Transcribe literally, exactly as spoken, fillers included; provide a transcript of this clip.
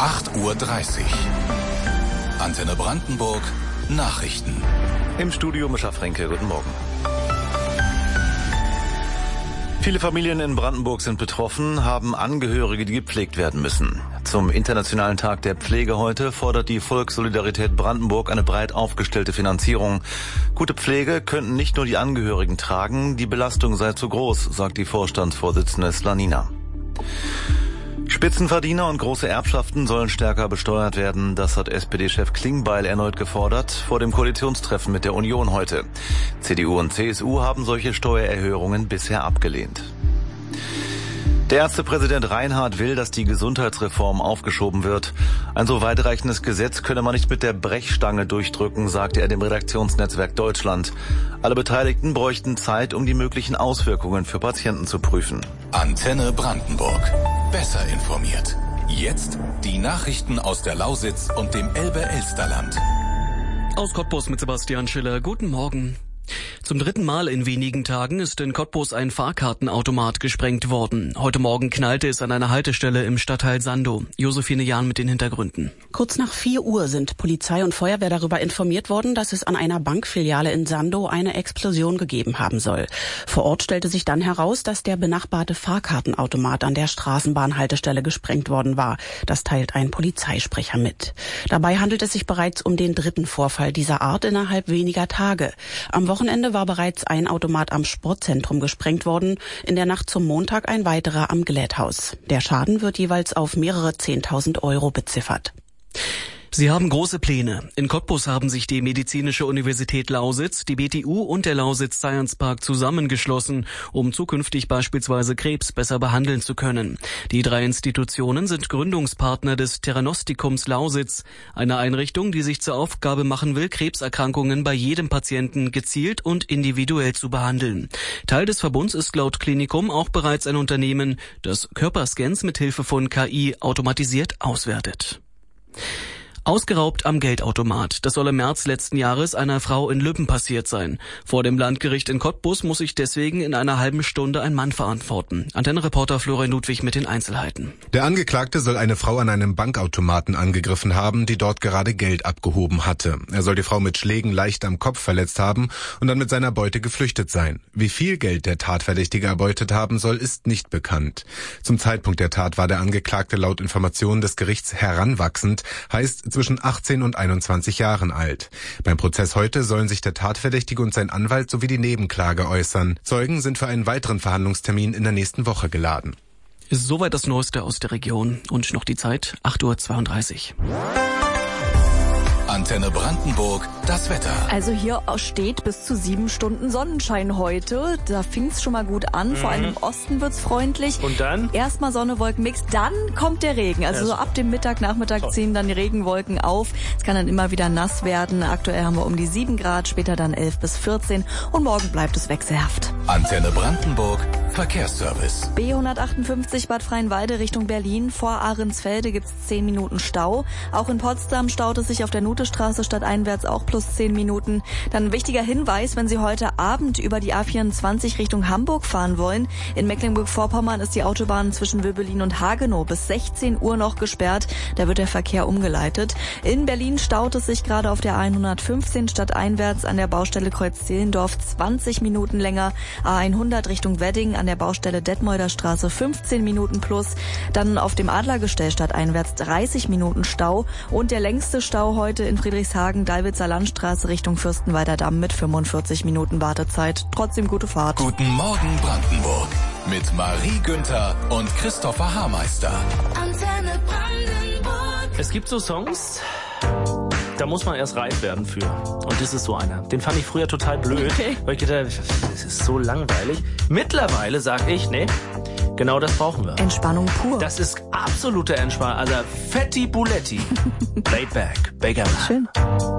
acht Uhr dreißig. Antenne Brandenburg, Nachrichten. Im Studio Mischa Fränke, guten Morgen. Viele Familien in Brandenburg sind betroffen, haben Angehörige, die gepflegt werden müssen. Zum Internationalen Tag der Pflege heute fordert die Volkssolidarität Brandenburg eine breit aufgestellte Finanzierung. Gute Pflege könnten nicht nur die Angehörigen tragen, die Belastung sei zu groß, sagt die Vorstandsvorsitzende Slanina. Spitzenverdiener und große Erbschaften sollen stärker besteuert werden. Das hat S P D-Chef Klingbeil erneut gefordert vor dem Koalitionstreffen mit der Union heute. C D U und C S U haben solche Steuererhöhungen bisher abgelehnt. Der Ärztepräsident Reinhardt will, dass die Gesundheitsreform aufgeschoben wird. Ein so weitreichendes Gesetz könne man nicht mit der Brechstange durchdrücken, sagte er dem Redaktionsnetzwerk Deutschland. Alle Beteiligten bräuchten Zeit, um die möglichen Auswirkungen für Patienten zu prüfen. Antenne Brandenburg. Besser informiert. Jetzt die Nachrichten aus der Lausitz und dem Elbe-Elsterland. Aus Cottbus mit Sebastian Schiller. Guten Morgen. Zum dritten Mal in wenigen Tagen ist in Cottbus ein Fahrkartenautomat gesprengt worden. Heute Morgen knallte es an einer Haltestelle im Stadtteil Sandow. Josephine Jahn mit den Hintergründen. Kurz nach vier Uhr sind Polizei und Feuerwehr darüber informiert worden, dass es an einer Bankfiliale in Sandow eine Explosion gegeben haben soll. Vor Ort stellte sich dann heraus, dass der benachbarte Fahrkartenautomat an der Straßenbahnhaltestelle gesprengt worden war. Das teilt ein Polizeisprecher mit. Dabei handelt es sich bereits um den dritten Vorfall dieser Art innerhalb weniger Tage. Am Wochenende war bereits ein Automat am Sportzentrum gesprengt worden, in der Nacht zum Montag ein weiterer am Glätthaus. Der Schaden wird jeweils auf mehrere zehntausend Euro beziffert. Sie haben große Pläne. In Cottbus haben sich die Medizinische Universität Lausitz, die B T U und der Lausitz Science Park zusammengeschlossen, um zukünftig beispielsweise Krebs besser behandeln zu können. Die drei Institutionen sind Gründungspartner des Theranostikums Lausitz, eine Einrichtung, die sich zur Aufgabe machen will, Krebserkrankungen bei jedem Patienten gezielt und individuell zu behandeln. Teil des Verbunds ist laut Klinikum auch bereits ein Unternehmen, das Körperscans mit Hilfe von K I automatisiert auswertet. Ausgeraubt am Geldautomat. Das soll im März letzten Jahres einer Frau in Lübben passiert sein. Vor dem Landgericht in Cottbus muss sich deswegen in einer halben Stunde ein Mann verantworten. Antenne-Reporter Florian Ludwig mit den Einzelheiten. Der Angeklagte soll eine Frau an einem Bankautomaten angegriffen haben, die dort gerade Geld abgehoben hatte. Er soll die Frau mit Schlägen leicht am Kopf verletzt haben und dann mit seiner Beute geflüchtet sein. Wie viel Geld der Tatverdächtige erbeutet haben soll, ist nicht bekannt. Zum Zeitpunkt der Tat war der Angeklagte laut Informationen des Gerichts heranwachsend, heißt zwischen achtzehn und einundzwanzig Jahren alt. Beim Prozess heute sollen sich der Tatverdächtige und sein Anwalt sowie die Nebenklage äußern. Zeugen sind für einen weiteren Verhandlungstermin in der nächsten Woche geladen. Ist soweit das Neueste aus der Region. Und noch die Zeit, acht Uhr zweiunddreißig. Antenne Brandenburg, das Wetter. Also hier steht bis zu sieben Stunden Sonnenschein heute. Da fing's schon mal gut an. Mhm. Vor allem im Osten wird's freundlich. Und dann? Erstmal Sonne, Wolkenmix, dann kommt der Regen. Also ja, so ab dem Mittag, Nachmittag so. ziehen dann die Regenwolken auf. Es kann dann immer wieder nass werden. Aktuell haben wir um die sieben Grad, später dann elf bis vierzehn. Und morgen bleibt es wechselhaft. Antenne Brandenburg, Verkehrsservice. B hundertachtundfünfzig Bad Freienwalde Richtung Berlin. Vor Ahrensfelde gibt's zehn Minuten Stau. Auch in Potsdam staut es sich auf der Nutestraße stadteinwärts auch plus zehn Minuten. Dann ein wichtiger Hinweis, wenn Sie heute Abend über die A vierundzwanzig Richtung Hamburg fahren wollen. In Mecklenburg-Vorpommern ist die Autobahn zwischen Wöbelin und Hagenow bis sechzehn Uhr noch gesperrt. Da wird der Verkehr umgeleitet. In Berlin staut es sich gerade auf der A hundertfünfzehn stadteinwärts an der Baustelle Kreuz-Zehlendorf zwanzig Minuten länger. A hundert Richtung Wedding an der Baustelle Detmolder Straße fünfzehn Minuten plus. Dann auf dem Adlergestell stadteinwärts dreißig Minuten Stau. Und der längste Stau heute in Friedrichshagen, Dalwitzer Landstraße Richtung Fürstenwalder Damm mit fünfundvierzig Minuten Wartezeit. Trotzdem gute Fahrt. Guten Morgen Brandenburg mit Marie Günther und Christopher Haarmeister. Antenne Brandenburg. Es gibt so Songs, da muss man erst reif werden für. Und das ist so einer. Den fand ich früher total blöd. Okay. Weil ich gedacht, das ist so langweilig. Mittlerweile sag ich, nee, genau das brauchen wir. Entspannung pur. Das ist absolute Entspannung. Also Fetti Buletti. Laid back. Beggar. Schön.